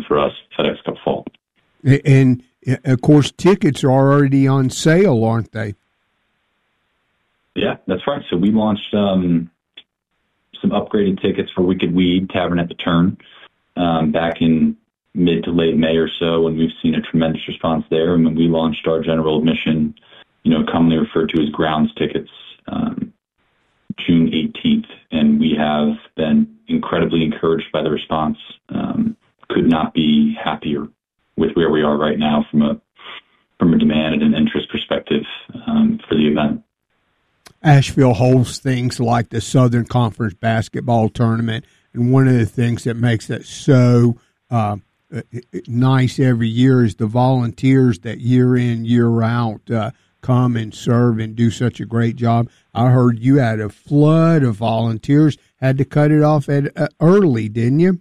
for us, FedEx Cup Fall. And, of course, tickets are already on sale, aren't they? Yeah, that's right. So we launched some upgraded tickets for Wicked Weed Tavern at the Turn back in mid to late May or so, and we've seen a tremendous response there. And when we launched our general admission, commonly referred to as grounds tickets, June 18th, and we have been incredibly encouraged by the response. Could not be happier with where we are right now from a demand and an interest perspective for the event. Asheville holds things like the Southern Conference basketball tournament, and one of the things that makes that so nice every year is the volunteers that year in, year out come and serve and do such a great job. I heard you had a flood of volunteers, had to cut it off at early, didn't you?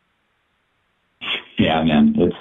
Yeah, man. It's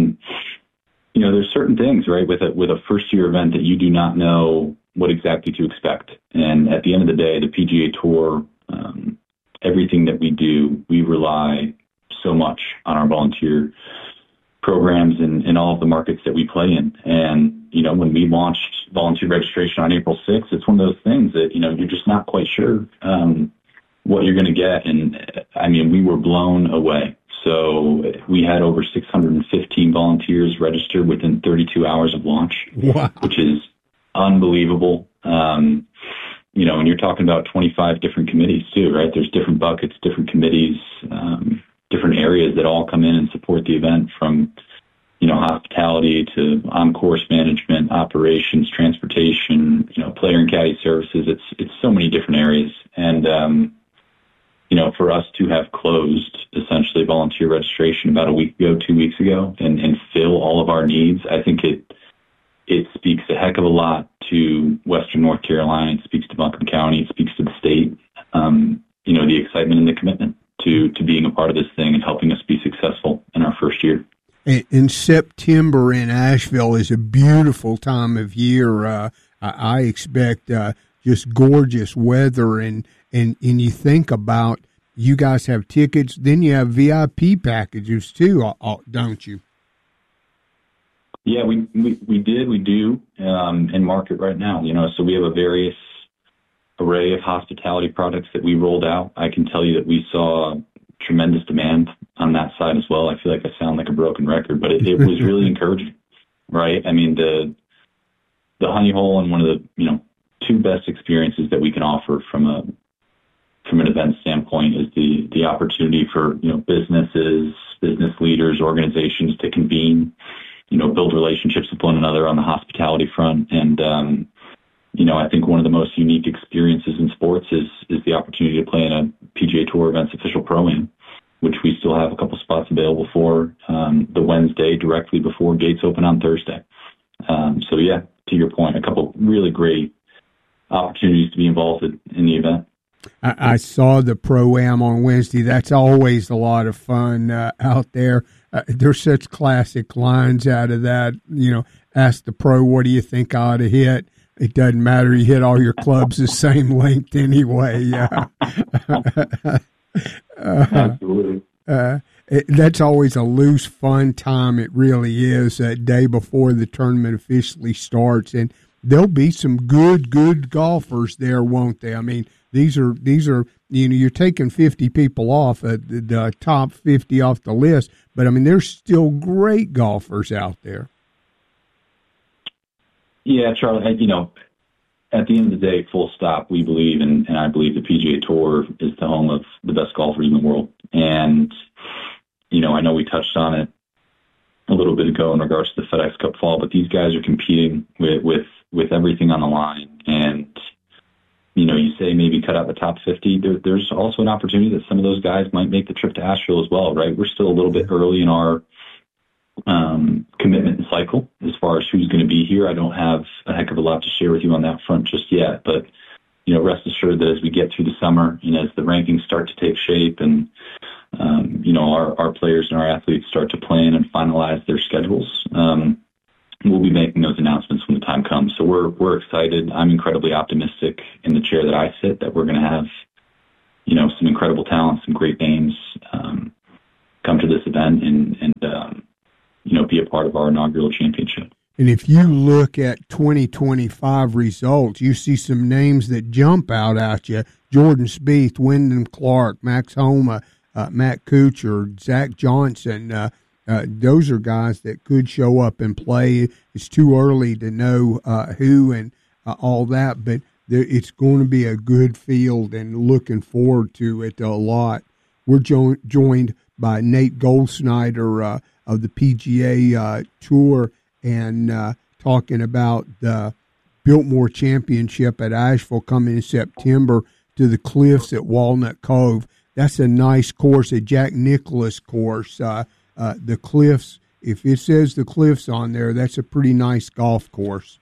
there's certain things, right, with a first year event that you do not know what exactly to expect. And at the end of the day, the PGA Tour, everything that we do, we rely so much on our volunteer programs in all of the markets that we play in. And, when we launched volunteer registration on April 6th, it's one of those things that, you're just not quite sure what you're going to get. And I mean, we were blown away. So we had over 615 volunteers registered within 32 hours of launch, wow, which is unbelievable. And you're talking about 25 different committees too, right? There's different buckets, different committees, different areas that all come in and support the event, from, hospitality to on-course management, operations, transportation, player and caddy services. It's so many different areas. And, for us to have closed essentially volunteer registration about a week ago, 2 weeks ago, and fill all of our needs, I think it speaks a heck of a lot to Western North Carolina. It speaks to Buncombe County. It speaks to the state. The excitement and the commitment to being a part of this thing and helping us be successful in our first year. In September in Asheville is a beautiful time of year. I expect just gorgeous weather, and you think about, you guys have tickets, then you have VIP packages too, don't you? Yeah, we do in market right now. So we have a various array of hospitality products that we rolled out. I can tell you that we saw tremendous demand on that side as well. I feel like I sound like a broken record, but it was really encouraging, right? I mean, the Honey Hole, and one of the two best experiences that we can offer from an event standpoint is the opportunity for businesses, business leaders, organizations to convene, build relationships with one another on the hospitality front. And I think one of the most unique experiences in sports is the opportunity to play in a PGA Tour Events official pro-am, which we still have a couple spots available for the Wednesday directly before gates open on Thursday. So yeah, to your point, a couple really great opportunities to be involved in the event. I saw the pro-am on Wednesday. That's always a lot of fun out there. There's such classic lines out of that. Ask the pro, what do you think I ought to hit? It doesn't matter. You hit all your clubs the same length anyway. Absolutely. That's always a loose, fun time. It really is, that day before the tournament officially starts. And there'll be some good golfers there, won't they? I mean, these are you're taking 50 people off, the top 50 off the list, but I mean, there's still great golfers out there. Yeah, Charlie, at the end of the day, full stop, we believe, and I believe the PGA Tour is the home of the best golfers in the world. And, I know we touched on it a little bit ago in regards to the FedEx Cup Fall, but these guys are competing with everything on the line. And, you say maybe cut out the top 50. There's also an opportunity that some of those guys might make the trip to Asheville as well, right? We're still a little bit early in our commitment cycle as far as who's going to be here. I don't have a heck of a lot to share with you on that front just yet, but rest assured that as we get through the summer and as the rankings start to take shape and our players and our athletes start to plan and finalize their schedules, we'll be making those announcements when the time comes. So we're excited. I'm incredibly optimistic in the chair that I sit that we're going to have some incredible talent, some great names come to this event, and be a part of our inaugural championship. And if you look at 2025 results, you see some names that jump out at you: Jordan Spieth, Wyndham Clark, Max Homa, Matt Kuchar, Zach Johnson. Those are guys that could show up and play. It's too early to know who and all that, but it's going to be a good field, and looking forward to it a lot. We're joined by Nate Goldsnyder of the PGA Tour, and talking about the Biltmore Championship at Asheville coming in September to the Cliffs at Walnut Cove. That's a nice course, a Jack Nicklaus course. The Cliffs, if it says the Cliffs on there, that's a pretty nice golf course.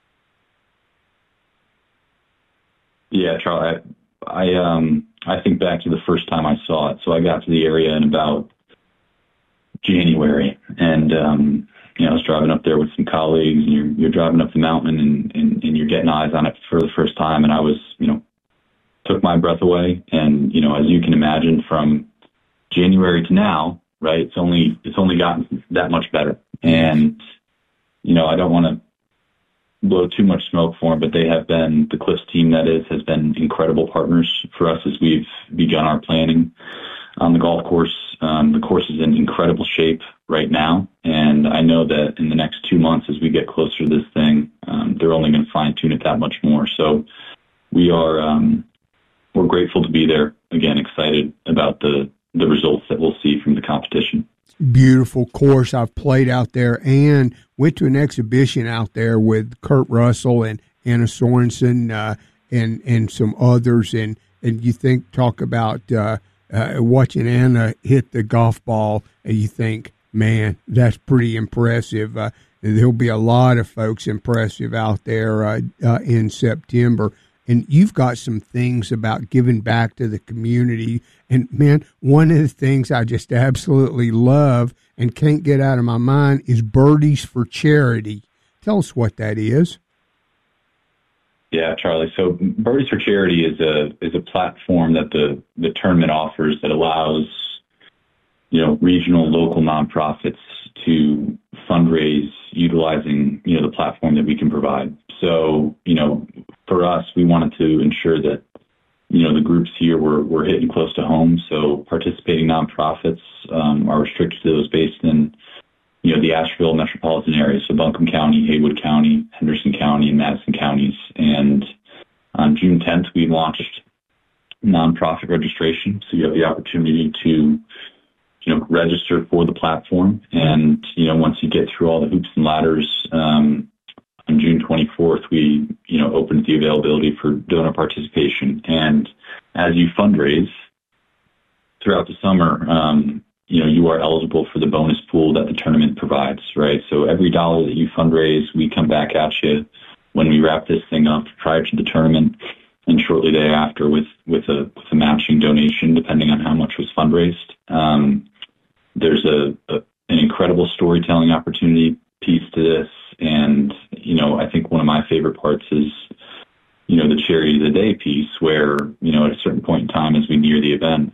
Yeah, Charlie, I think back to the first time I saw it. So I got to the area in about January, and I was driving up there with some colleagues, and you're driving up the mountain, and you're getting eyes on it for the first time, and I was, took my breath away. And as you can imagine, from January to now, right, it's only gotten that much better. And I don't want to blow too much smoke for them, but the Cliffs team has been incredible partners for us as we've begun our planning on the golf course. The course is in incredible shape right now, and I know that in the next 2 months, as we get closer to this thing, they're only going to fine tune it that much more. So we're grateful to be there. Again, excited about the results that we'll see from the competition. Beautiful course. I've played out there and went to an exhibition out there with Kurt Russell and Anna Sorensen and some others. And you talk about watching Anna hit the golf ball, and you think, man, that's pretty impressive. There'll be a lot of folks impressive out there in September. And you've got some things about giving back to the community. And, man, one of the things I just absolutely love and can't get out of my mind is Birdies for Charity. Tell us what that is. Yeah, Charlie. So Birdies for Charity is a platform that the tournament offers that allows, regional, local nonprofits to fundraise utilizing, the platform that we can provide. So, for us, we wanted to ensure that, the groups here were hitting close to home. So participating nonprofits are restricted to those based in, the Asheville metropolitan area. So Buncombe County, Haywood County, Henderson County, and Madison counties. And on June 10th, we launched nonprofit registration. So you have the opportunity to, register for the platform. And, once you get through all the hoops and ladders, on June 24th, we, opened the availability for donor participation. And as you fundraise throughout the summer, you are eligible for the bonus pool that the tournament provides, right? So every dollar that you fundraise, we come back at you when we wrap this thing up prior to the tournament and shortly thereafter with a matching donation, depending on how much was fundraised. There's an incredible storytelling opportunity piece to this. And, I think one of my favorite parts is, the charity of the day piece where, at a certain point in time as we near the event,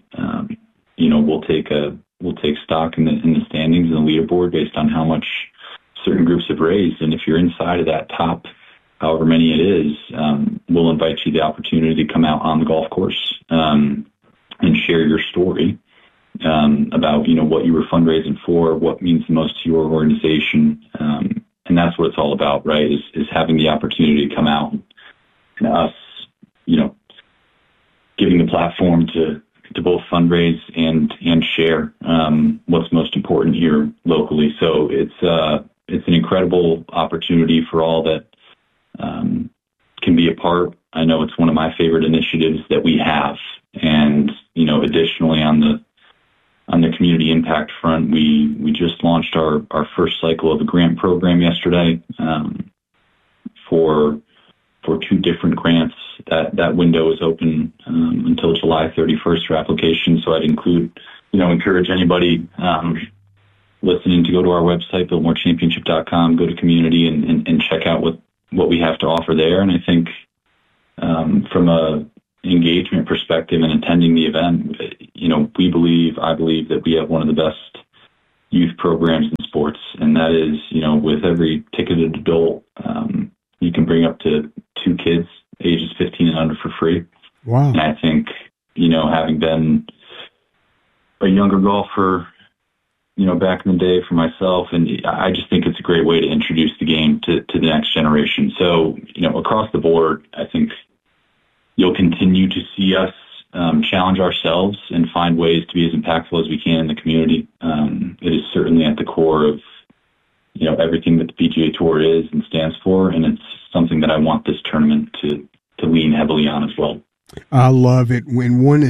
we'll take stock in the standings and the leaderboard based on how much certain groups have raised. And if you're inside of that top, however many it is, we'll invite you the opportunity to come out on the golf course and share your story about, what you were fundraising for, what means the most to your organization. And that's what it's all about, right, is having the opportunity to come out and us, giving the platform to both fundraise and share what's most important here locally. So it's an incredible opportunity for all that can be a part. I know it's one of my favorite initiatives that we have. And, additionally on the community impact front, we just launched our first cycle of the grant program yesterday for 2 different grants. That window is open until July 31st for application. So I'd encourage anybody listening to go to our website, BiltmoreChampionship.com, go to community and check out what we have to offer there. And I think from a engagement perspective and attending the event, I believe that we have one of the best youth programs in sports, and that is, with every ticketed adult, you can bring up to 2 kids, ages 15 and under, for free. Wow. And I think, having been a younger golfer, back in the day for myself, and I just think it's a great way to introduce the game to the next generation. So, across the board, I think you'll continue to see us challenge ourselves and find ways to be as impactful as we can in the community. It is certainly at the core of, everything that the PGA Tour is and stands for, and it's something that I want this tournament to lean heavily on as well. I love it when one